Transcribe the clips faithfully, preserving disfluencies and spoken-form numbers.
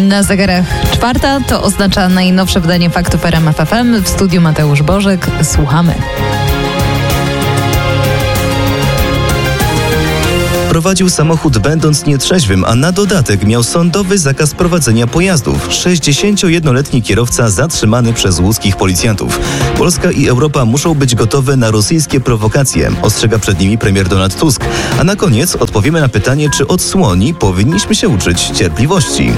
Na zegarach czwarta, to oznacza najnowsze wydanie faktów R M F F M. W studiu Mateusz Bożek. Słuchamy. Prowadził samochód będąc nietrzeźwym, a na dodatek miał sądowy zakaz prowadzenia pojazdów. sześćdziesięciojednoletni kierowca zatrzymany przez łódzkich policjantów. Polska i Europa muszą być gotowe na rosyjskie prowokacje, ostrzega przed nimi premier Donald Tusk. A na koniec odpowiemy na pytanie, czy od słoni powinniśmy się uczyć cierpliwości.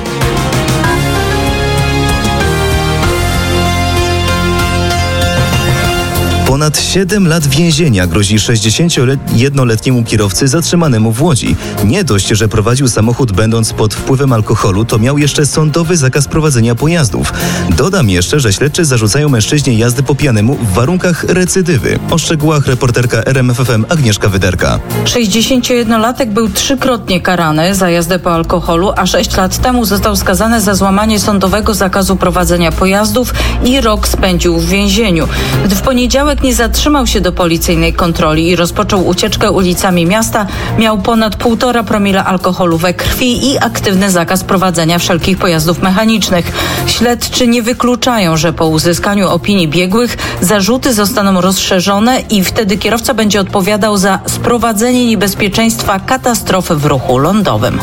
Ponad siedem lat więzienia grozi sześćdziesięciojednoletniemu kierowcy zatrzymanemu w Łodzi. Nie dość, że prowadził samochód będąc pod wpływem alkoholu, to miał jeszcze sądowy zakaz prowadzenia pojazdów. Dodam jeszcze, że śledczy zarzucają mężczyźnie jazdy po pijanemu w warunkach recydywy. O szczegółach reporterka R M F F M Agnieszka Wyderka. sześćdziesięciojednolatek był trzykrotnie karany za jazdę po alkoholu, a sześć lat temu został skazany za złamanie sądowego zakazu prowadzenia pojazdów i rok spędził w więzieniu. Gdy w poniedziałek nie zatrzymał się do policyjnej kontroli i rozpoczął ucieczkę ulicami miasta, miał ponad półtora promila alkoholu we krwi i aktywny zakaz prowadzenia wszelkich pojazdów mechanicznych. Śledczy nie wykluczają, że po uzyskaniu opinii biegłych zarzuty zostaną rozszerzone i wtedy kierowca będzie odpowiadał za sprowadzenie niebezpieczeństwa katastrofy w ruchu lądowym.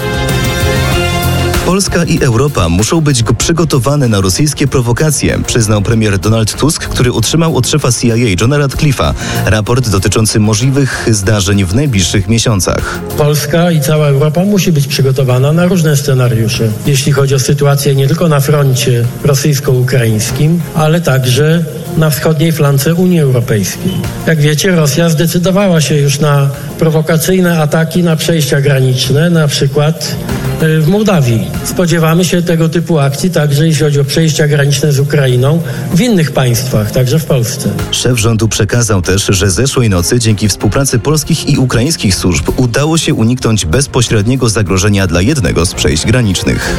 Polska i Europa muszą być przygotowane na rosyjskie prowokacje, przyznał premier Donald Tusk, który otrzymał od szefa C I A Johna Ratcliffe'a raport dotyczący możliwych zdarzeń w najbliższych miesiącach. Polska i cała Europa musi być przygotowana na różne scenariusze, jeśli chodzi o sytuację nie tylko na froncie rosyjsko-ukraińskim, ale także na wschodniej flance Unii Europejskiej. Jak wiecie, Rosja zdecydowała się już na prowokacyjne ataki na przejścia graniczne, na przykład w Mołdawii. Spodziewamy się tego typu akcji także jeśli chodzi o przejścia graniczne z Ukrainą w innych państwach, także w Polsce. Szef rządu przekazał też, że zeszłej nocy dzięki współpracy polskich i ukraińskich służb udało się uniknąć bezpośredniego zagrożenia dla jednego z przejść granicznych.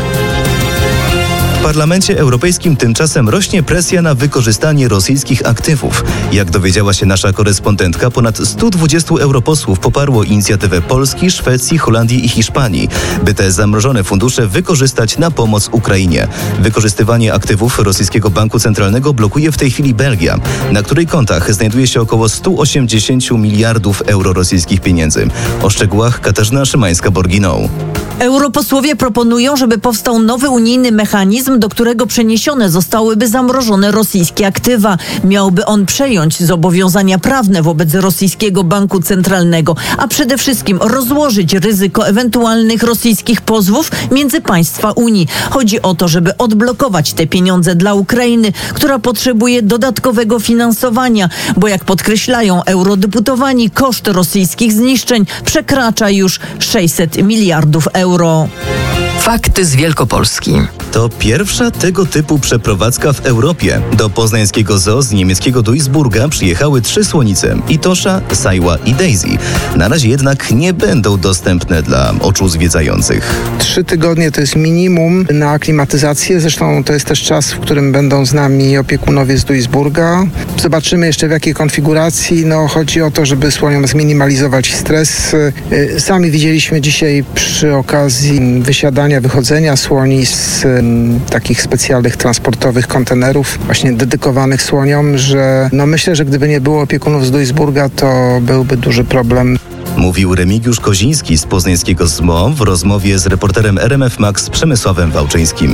W Parlamencie Europejskim tymczasem rośnie presja na wykorzystanie rosyjskich aktywów. Jak dowiedziała się nasza korespondentka, ponad stu dwudziestu europosłów poparło inicjatywę Polski, Szwecji, Holandii i Hiszpanii, by te zamrożone fundusze wykorzystać na pomoc Ukrainie. Wykorzystywanie aktywów rosyjskiego banku centralnego blokuje w tej chwili Belgia, na której kontach znajduje się około stu osiemdziesięciu miliardów euro rosyjskich pieniędzy. O szczegółach Katarzyna Szymańska-Borginą. Europosłowie proponują, żeby powstał nowy unijny mechanizm, do którego przeniesione zostałyby zamrożone rosyjskie aktywa. Miałby on przejąć zobowiązania prawne wobec rosyjskiego banku centralnego, a przede wszystkim rozłożyć ryzyko ewentualnych rosyjskich pozwów między państwa Unii. Chodzi o to, żeby odblokować te pieniądze dla Ukrainy, która potrzebuje dodatkowego finansowania, bo jak podkreślają eurodeputowani, koszt rosyjskich zniszczeń przekracza już sześćset miliardów euro. Fakty z Wielkopolski. To pierwsza tego typu przeprowadzka w Europie. Do poznańskiego zoo z niemieckiego Duisburga przyjechały trzy słonice: Itosza, Sajła i Daisy. Na razie jednak nie będą dostępne dla oczu zwiedzających. Trzy tygodnie to jest minimum na aklimatyzację. Zresztą to jest też czas, w którym będą z nami opiekunowie z Duisburga. Zobaczymy jeszcze w jakiej konfiguracji. No, chodzi o to, żeby słoniom zminimalizować stres. Sami widzieliśmy dzisiaj przy okazji wysiadania, wychodzenia słoni z m, takich specjalnych transportowych kontenerów właśnie dedykowanych słoniom, że no myślę, że gdyby nie było opiekunów z Duisburga, to byłby duży problem. Mówił Remigiusz Koziński z poznańskiego Z M O w rozmowie z reporterem R M F Max Przemysławem Wałczyńskim.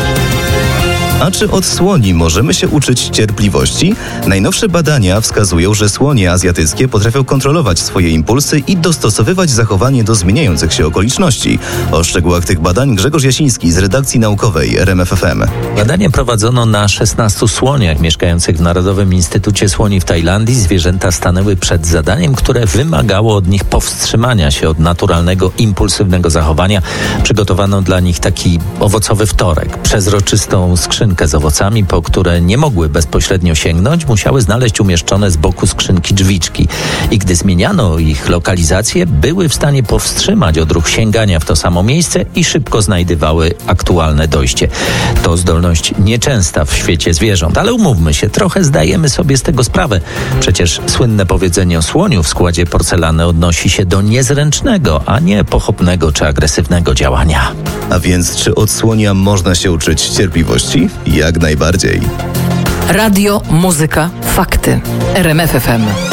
A czy od słoni możemy się uczyć cierpliwości? Najnowsze badania wskazują, że słonie azjatyckie potrafią kontrolować swoje impulsy i dostosowywać zachowanie do zmieniających się okoliczności. O szczegółach tych badań Grzegorz Jasiński z redakcji naukowej R M F F M. Badanie prowadzono na szesnastu słoniach mieszkających w Narodowym Instytucie Słoni w Tajlandii. Zwierzęta stanęły przed zadaniem, które wymagało od nich powstrzymania się od naturalnego, impulsywnego zachowania. Przygotowano dla nich taki owocowy wtorek, przezroczystą skrzynkę skrzynkę z owocami, po które nie mogły bezpośrednio sięgnąć, musiały znaleźć umieszczone z boku skrzynki drzwiczki. I gdy zmieniano ich lokalizację, były w stanie powstrzymać odruch sięgania w to samo miejsce i szybko znajdywały aktualne dojście. To zdolność nieczęsta w świecie zwierząt, ale umówmy się, trochę zdajemy sobie z tego sprawę. Przecież słynne powiedzenie o słoniu w składzie porcelany odnosi się do niezręcznego, a nie pochopnego czy agresywnego działania. A więc czy od słonia można się uczyć cierpliwości? Jak najbardziej. Radio, muzyka, fakty. R M F F M.